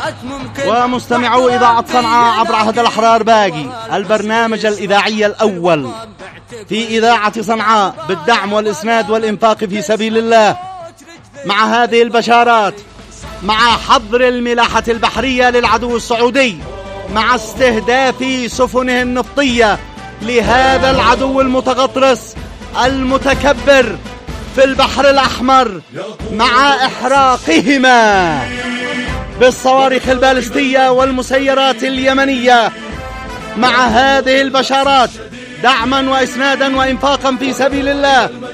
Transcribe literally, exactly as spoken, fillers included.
ومستمعو إذاعة صنعاء عبر عهد الأحرار باقي، البرنامج الإذاعي الأول في إذاعة صنعاء بالدعم والإسناد والإنفاق في سبيل الله، مع هذه البشارات، مع حظر الملاحة البحرية للعدو السعودي، مع استهداف سفنه النفطية لهذا العدو المتغطرس المتكبر في البحر الأحمر، مع إحراقهما بالصواريخ البالستية والمسيرات اليمنية. مع هذه البشارات دعما وإسنادا وإنفاقا في سبيل الله،